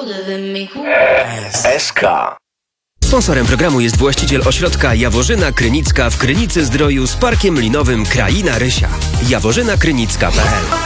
SK. Sponsorem programu jest właściciel ośrodka Jaworzyna Krynicka w Krynicy Zdroju z parkiem linowym Kraina Rysia. jaworzynakrynicka.pl